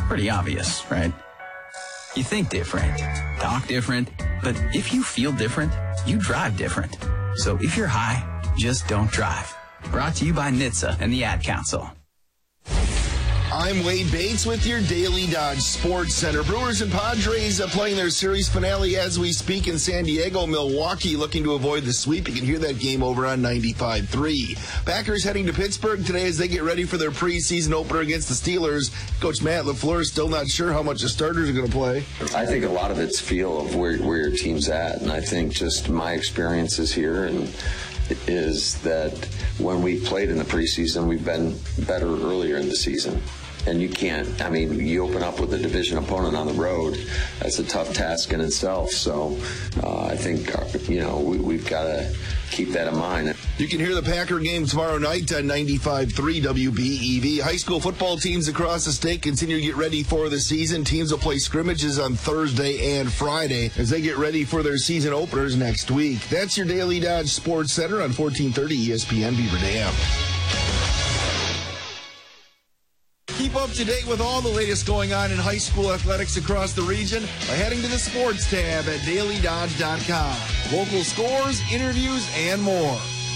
Pretty obvious, right? You think different, talk different, but if you feel different, you drive different. So if you're high, just don't drive. Brought to you by NHTSA and the Ad Council. I'm Wade Bates with your Daily Dodge Sports Center. Brewers and Padres playing their series finale as we speak in San Diego. Milwaukee looking to avoid the sweep. You can hear that game over on 95.3. Packers heading to Pittsburgh today as they get ready for their preseason opener against the Steelers. Coach Matt LaFleur is still not sure how much the starters are going to play. I think a lot of it's feel of where your team's at, and I think just my experiences here and is that when we played in the preseason, we've been better earlier in the season. And you can't, I mean, you open up with a division opponent on the road, that's a tough task in itself. So I think, we've got to keep that in mind. You can hear the Packer game tomorrow night on 95.3 WBEV. High school football teams across the state continue to get ready for the season. Teams will play scrimmages on Thursday and Friday as they get ready for their season openers next week. That's your Daily Dodge Sports Center on 1430 ESPN Beaver Dam. Keep up to date with all the latest going on in high school athletics across the region by heading to the sports tab at dailydodge.com. Local scores, interviews, and more.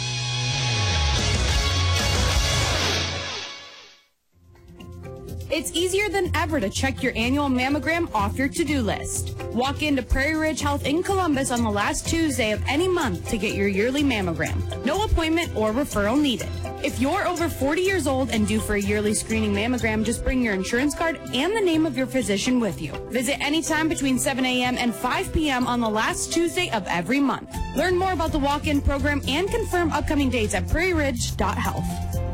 It's easier than ever to check your annual mammogram off your to-do list. Walk into Prairie Ridge Health in Columbus on the last Tuesday of any month to get your yearly mammogram. No appointment or referral needed. If you're over 40 years old and due for a yearly screening mammogram, just bring your insurance card and the name of your physician with you. Visit anytime between 7 a.m. and 5 p.m. on the last Tuesday of every month. Learn more about the walk-in program and confirm upcoming dates at prairieridge.health.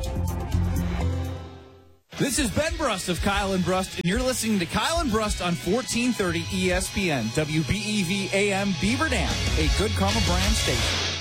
This is Ben Brust of Kyle and Brust, and you're listening to Kyle and Brust on 1430 ESPN, WBEV AM Beaver Dam, a Good Karma brand station.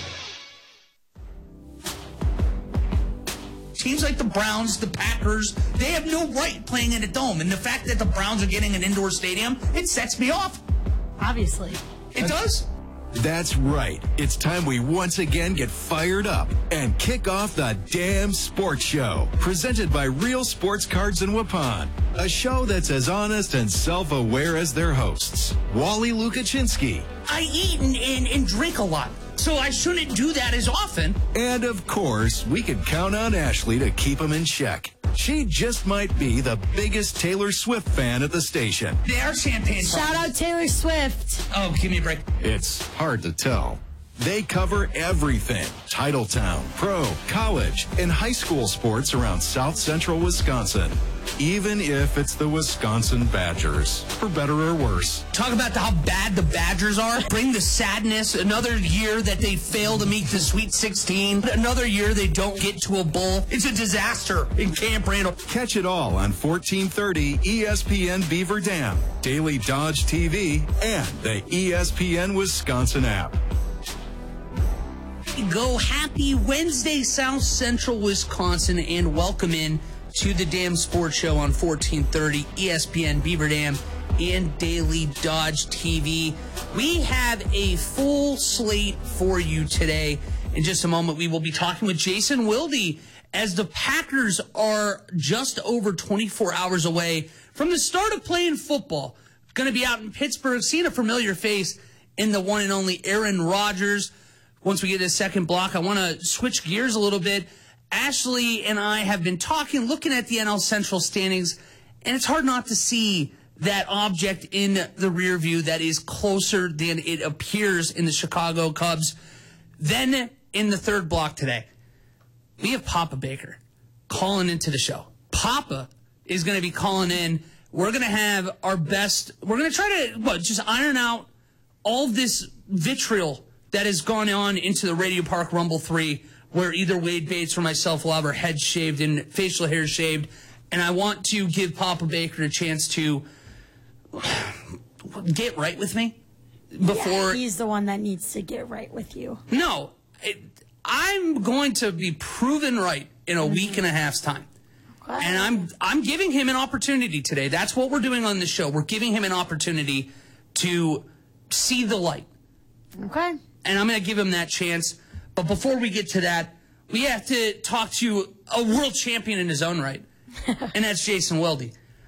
Teams like the Browns, the Packers, they have no right playing in a dome. And the fact that the Browns are getting an indoor stadium, it sets me off. Obviously. It does? That's right. It's time we once again get fired up and kick off the damn sports show. Presented by Real Sports Cards in Waupun. A show that's as honest and self-aware as their hosts. Wally Lukaczynski. I eat and drink a lot, so I shouldn't do that as often. And of course, we can count on Ashley to keep him in check. She just might be the biggest Taylor Swift fan at the station. They are champagne. Shout out Taylor Swift. Oh, give me a break. It's hard to tell. They cover everything. Titletown, pro, college, and high school sports around South Central Wisconsin. Even if it's the Wisconsin Badgers, for better or worse. Talk about how bad the Badgers are. Bring the sadness. Another year that they fail to meet the Sweet 16. Another year they don't get to a bowl. It's a disaster in Camp Randall. Catch it all on 1430 ESPN Beaver Dam, Daily Dodge TV, and the ESPN Wisconsin app. Go happy Wednesday, South Central Wisconsin, and welcome in to the Damn Sports Show on 1430 ESPN Beaver Dam and Daily Dodge TV. We have a full slate for you today. In just a moment, we will be talking with Jason Wilde as the Packers are just over 24 hours away from the start of playing football. Going to be out in Pittsburgh, seeing a familiar face in the one and only Aaron Rodgers. Once we get to the second block, I want to switch gears a little bit. Ashley and I have been talking, looking at the NL Central standings, and it's hard not to see that object in the rear view that is closer than it appears in the Chicago Cubs. Then in the third block today, we have Papa Baker calling into the show. Papa is going to be calling in. We're going to have our best. We're going to try to just iron out all of this vitriol that has gone on into the Radio Park Rumble 3, where either Wade Bates or myself will have our heads shaved and facial hair shaved. And I want to give Papa Baker a chance to get right with me before. Yeah, he's the one that needs to get right with you. No, I'm going to be proven right in a week and a half's time. Okay. And I'm giving him an opportunity today. That's what we're doing on the show. We're giving him an opportunity to see the light. Okay. And I'm going to give him that chance. But before we get to that, we have to talk to a world champion in his own right. And that's Jason Wilde.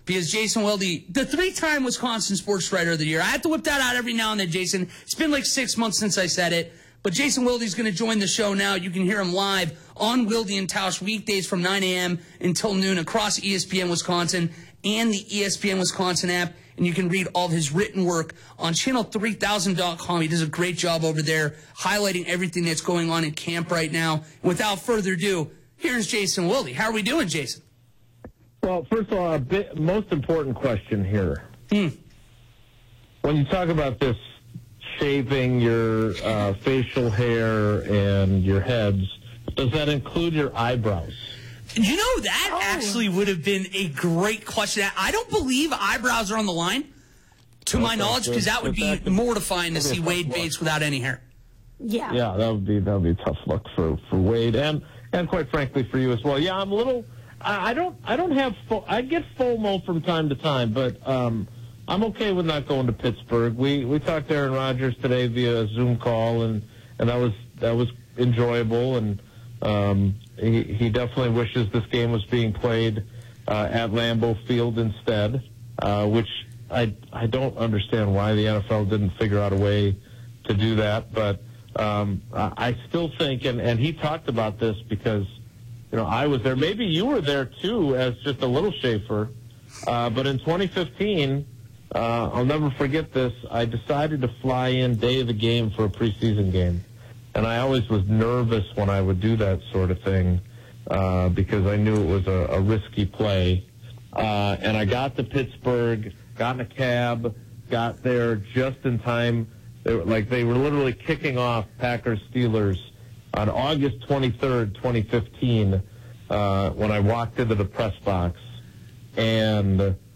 because Jason Wilde, the 3-time Wisconsin Sports Writer of the Year. I have to whip that out every now and then, Jason. It's been like 6 months since I said it. But Jason Wilde's going to join the show now. You can hear him live on Wilde and Tausch weekdays from 9 a.m. until noon across ESPN Wisconsin and the ESPN Wisconsin app. And you can read all of his written work on channel3000.com. He does a great job over there highlighting everything that's going on in camp right now. And without further ado, here's Jason Wilde. How are we doing, Jason? Well, first of all, most important question here. When you talk about this shaving your facial hair and your heads, does that include your eyebrows? You know, that actually would have been a great question. I don't believe eyebrows are on the line, to my knowledge, because that would be mortifying to see Wade Bates without any hair. Yeah. Yeah, that would be a tough look for Wade and quite frankly for you as well. Yeah, I'm a little. I don't have. I get FOMO from time to time, but I'm okay with not going to Pittsburgh. We talked to Aaron Rodgers today via a Zoom call, and that was enjoyable. And he definitely wishes this game was being played at Lambeau Field instead, which I don't understand why the NFL didn't figure out a way to do that. But I still think, and he talked about this because, I was there. Maybe you were there too as just a little Schaefer. But in 2015, I'll never forget this. I decided to fly in day of the game for a preseason game. And I always was nervous when I would do that sort of thing because I knew it was a risky play. And I got to Pittsburgh, got in a cab, got there just in time. They were literally kicking off Packers-Steelers on August 23rd, 2015, when I walked into the press box. And